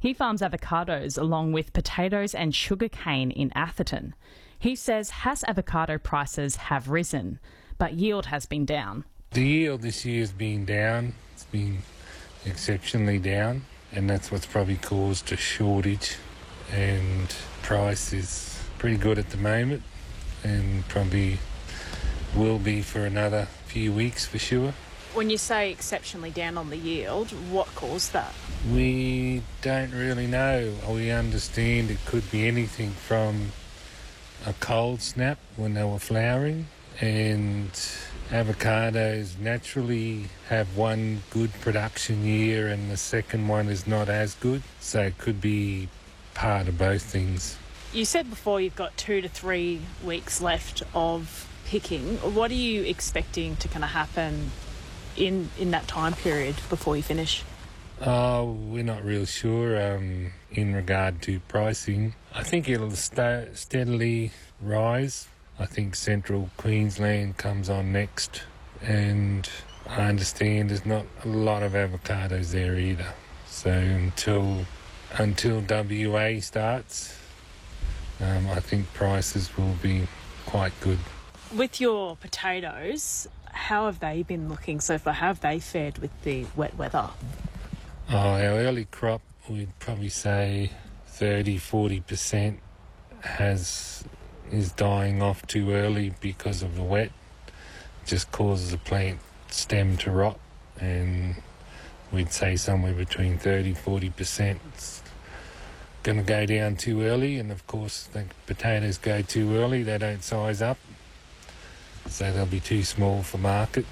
He farms avocados along with potatoes and sugarcane in Atherton. He says Hass avocado prices have risen, but yield has been down. The yield this year has been down. It's been exceptionally down, and that's what's probably caused a shortage. And price is pretty good at the moment, and probably will be for another few weeks for sure. When you say exceptionally down on the yield, what caused that? We don't really know. We understand it could be anything from a cold snap when they were flowering, and avocados naturally have one good production year and the second one is not as good. So it could be part of both things. You said before you've got 2 to 3 weeks left of picking. What are you expecting to kind of happen in that time period before you finish? We're not real sure in regard to pricing. I think it'll steadily rise. I think Central Queensland comes on next, and I understand there's not a lot of avocados there either. So until WA starts, I think prices will be quite good. With your potatoes, how have they been looking so far? How have they fared with the wet weather? Our early crop, we'd probably say 30-40% is dying off too early because of the wet. It just causes the plant stem to rot, and we'd say somewhere between 30-40% is going to go down too early. And of course the potatoes go too early, they don't size up, so they'll be too small for market.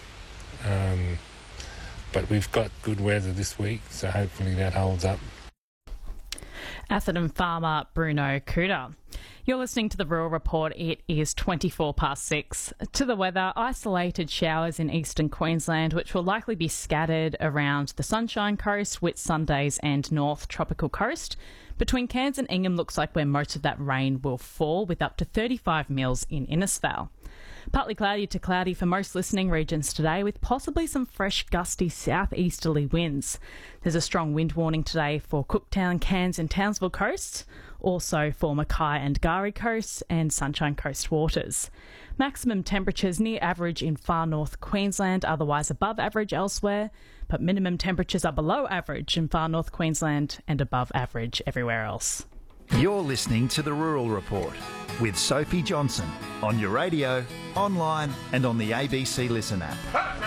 But we've got good weather this week, so hopefully that holds up. Atherton farmer Bruno Cooter. You're listening to the Rural Report. It is 24 past 6. To the weather, isolated showers in eastern Queensland, which will likely be scattered around the Sunshine Coast, Whitsundays and North Tropical Coast. Between Cairns and Ingham looks like where most of that rain will fall, with up to 35 mils in Innisfail. Partly cloudy to cloudy for most listening regions today, with possibly some fresh gusty southeasterly winds. There's a strong wind warning today for Cooktown, Cairns and Townsville coasts, also for Mackay and Gari coasts and Sunshine Coast waters. Maximum temperatures near average in far north Queensland, otherwise above average elsewhere, but minimum temperatures are below average in far north Queensland and above average everywhere else. You're listening to the Rural Report with Sophie Johnson on your radio, online and on the ABC Listen app.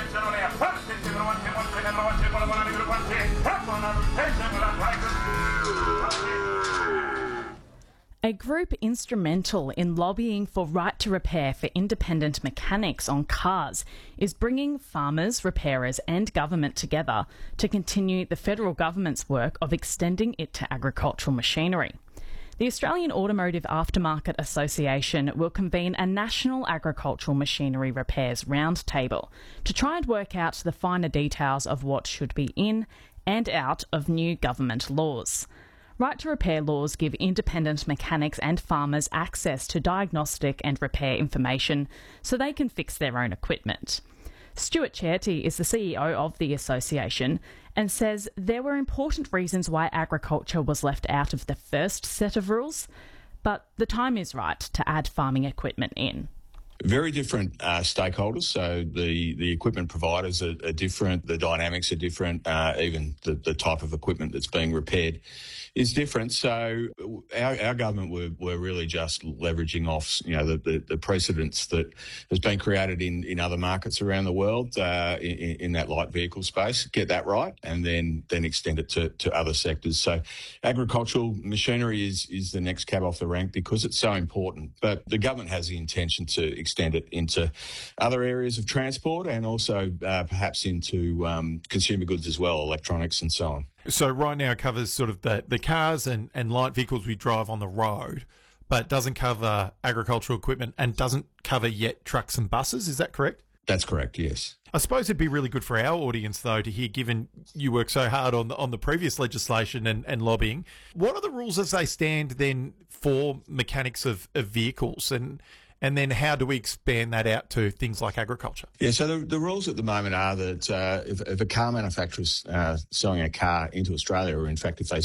A group instrumental in lobbying for right to repair for independent mechanics on cars is bringing farmers, repairers and government together to continue the federal government's work of extending it to agricultural machinery. The Australian Automotive Aftermarket Association will convene a national agricultural machinery repairs roundtable to try and work out the finer details of what should be in and out of new government laws. Right to repair laws give independent mechanics and farmers access to diagnostic and repair information so they can fix their own equipment. Stuart Cherty is the CEO of the association and says there were important reasons why agriculture was left out of the first set of rules, but the time is right to add farming equipment in. Very different stakeholders, so the equipment providers are different, the dynamics are different, even the type of equipment that's being repaired is different. So our government were really just leveraging off, the precedents that has been created in other markets around the world in that light vehicle space. Get that right, and then extend it to other sectors. So agricultural machinery is the next cab off the rank because it's so important. But the government has the intention to extend it into other areas of transport and also perhaps into consumer goods as well, electronics and so on. So right now it covers sort of the cars and light vehicles we drive on the road, but doesn't cover agricultural equipment and doesn't cover yet trucks and buses. Is that correct? That's correct, yes. I suppose it'd be really good for our audience, though, to hear, given you work so hard on the previous legislation and lobbying, what are the rules as they stand then for mechanics of vehicles, and then how do we expand that out to things like agriculture? Yeah, so the rules at the moment are that if a car manufacturer's selling a car into Australia, or in fact if they